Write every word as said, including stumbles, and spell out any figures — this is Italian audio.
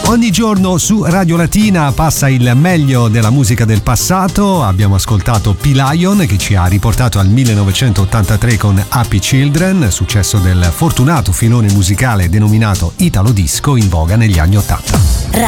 Ogni giorno su Radio Latina passa il meglio della musica del passato. Abbiamo ascoltato P-Lion che ci ha riportato al millenovecentottantatré con Happy Children, successo del fortunato filone musicale denominato Italo Disco in voga negli anni ottanta.